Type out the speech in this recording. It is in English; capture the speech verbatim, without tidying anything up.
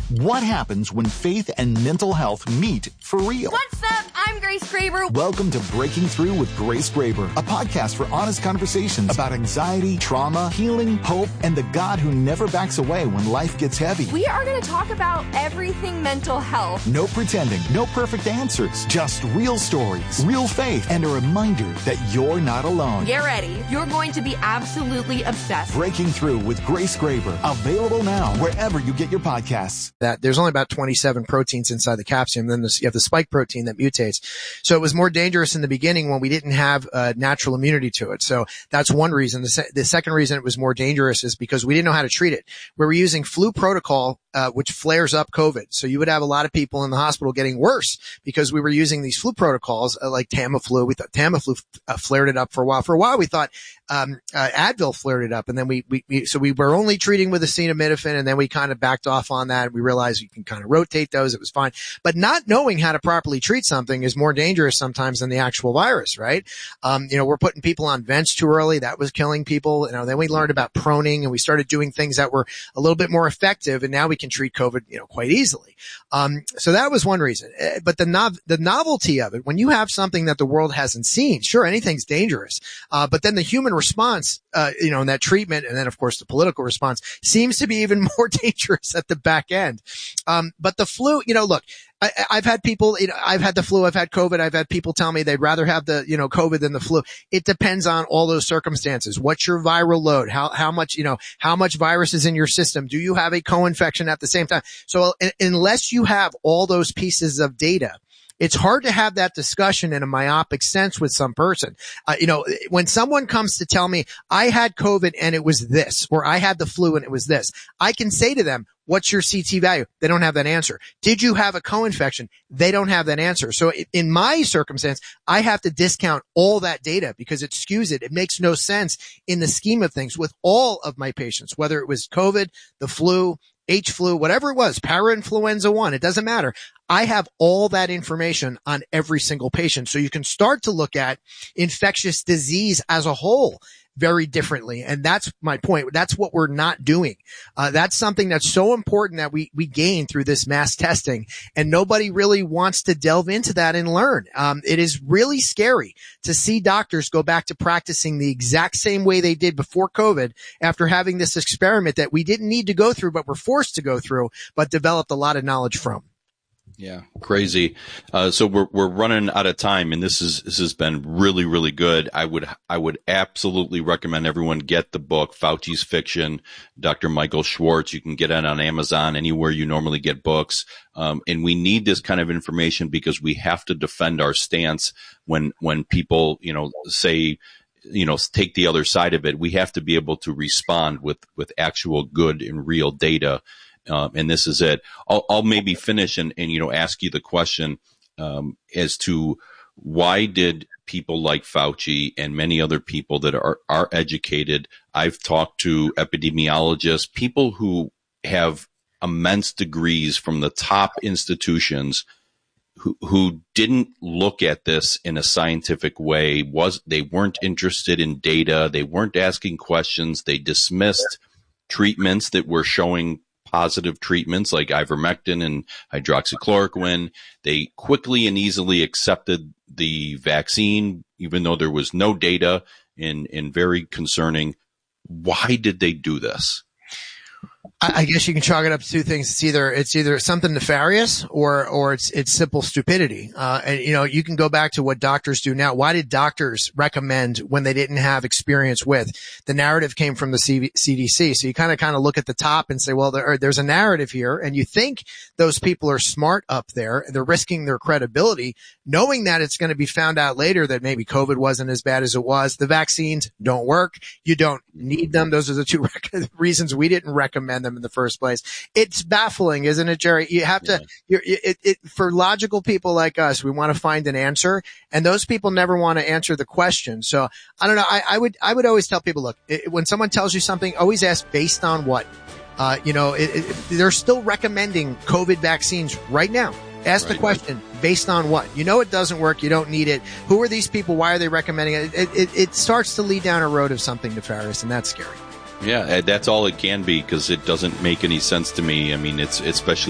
What happens when faith and mental health meet for real? What's up? I'm Grace Graber. Welcome to Breaking Through with Grace Graber, a podcast for honest conversations about anxiety, trauma, healing, hope, and the God who never backs away when life gets heavy. We are going to talk about everything mental health. No pretending, no perfect answers, just real stories, real faith, and a reminder that you're not alone. Get ready. You're going to be absolutely obsessed. Breaking Through with Grace Graber, available now wherever you get your podcasts. That there's only about twenty-seven proteins inside the capsule. Then you have the spike protein that mutates. So it was more dangerous in the beginning when we didn't have uh, natural immunity to it. So that's one reason. The, se- the second reason it was more dangerous is because we didn't know how to treat it. We were using flu protocol, uh, which flares up COVID. So you would have a lot of people in the hospital getting worse because we were using these flu protocols uh, like Tamiflu. We thought Tamiflu uh, flared it up for a while. For a while, we thought um, uh, Advil flared it up, and then we, we, we so we were only treating with acetaminophen, and then we kind of backed off on that. We realized you can kind of rotate those. It was fine, but not knowing how to properly treat something is more dangerous sometimes than the actual virus, right? Um, you know, we're putting people on vents too early. That was killing people. You know, then we learned about proning, and we started doing things that were a little bit more effective, and now we can treat COVID, you know, quite easily. Um, so that was one reason. But the nov- the novelty of it, when you have something that the world hasn't seen, sure, anything's dangerous. Uh, but then the human response, uh, you know, in that treatment, and then of course the political response seems to be even more dangerous at the back end. Um, but the flu, you know, look, I, I've had people, you know, I've had the flu, I've had COVID, I've had people tell me they'd rather have the, you know, COVID than the flu. It depends on all those circumstances. What's your viral load? How, how much, you know, how much virus is in your system? Do you have a co-infection at the same time? So uh, unless you have all those pieces of data, it's hard to have that discussion in a myopic sense with some person. Uh, you know, when someone comes to tell me I had COVID and it was this, or I had the flu and it was this, I can say to them, what's your C T value? They don't have that answer. Did you have a co-infection? They don't have that answer. So in my circumstance, I have to discount all that data because it skews it. It makes no sense in the scheme of things with all of my patients, whether it was COVID, the flu, H flu, whatever it was, parainfluenza one, it doesn't matter. I have all that information on every single patient. So you can start to look at infectious disease as a whole very differently. And that's my point. That's what we're not doing. Uh, that's something that's so important that we, we gain through this mass testing, and nobody really wants to delve into that and learn. Um, it is really scary to see doctors go back to practicing the exact same way they did before COVID after having this experiment that we didn't need to go through, but were forced to go through, but developed a lot of knowledge from. Yeah, crazy. Uh, so we're, we're running out of time, and this is, this has been really, really good. I would, I would absolutely recommend everyone get the book, Fauci's Fiction, Doctor Michael Schwartz. You can get it on Amazon, anywhere you normally get books. Um, and we need this kind of information because we have to defend our stance when, when people, you know, say, you know, take the other side of it. We have to be able to respond with, with actual good and real data. Um, and this is it. I'll, I'll maybe finish and, and, you know, ask you the question, um, as to why did people like Fauci and many other people that are, are educated? I've talked to epidemiologists, people who have immense degrees from the top institutions who, who didn't look at this in a scientific way. Was, they weren't interested in data. They weren't asking questions. They dismissed treatments that were showing positive treatments like ivermectin and hydroxychloroquine. They quickly and easily accepted the vaccine, even though there was no data, and, and very concerning. Why did they do this? I guess you can chalk it up to two things. It's either, it's either something nefarious or, or it's, it's simple stupidity. Uh, and you know, you can go back to what doctors do now. Why did doctors recommend when they didn't have experience with? The narrative came from the C D C. So you kind of, kind of look at the top and say, well, there, there's a narrative here, and you think those people are smart up there. They're risking their credibility, knowing that it's going to be found out later that maybe COVID wasn't as bad as it was. The vaccines don't work. You don't need them. Those are the two rec- reasons we didn't recommend them in the first place. It's baffling, isn't it, Jerry? You have to, yeah. you're, it, it, for logical people like us, we want to find an answer, and those people never want to answer the question. So I don't know. I, I would, I would always tell people, look, it, when someone tells you something, always ask based on what. Uh, you know, it, it, they're still recommending COVID vaccines right now. Ask right. the question, based on what? You know it doesn't work. You don't need it. Who are these people? Why are they recommending it? It, it, it starts to lead down a road of something nefarious, and that's scary. Yeah, that's all it can be, because it doesn't make any sense to me. I mean, it's especially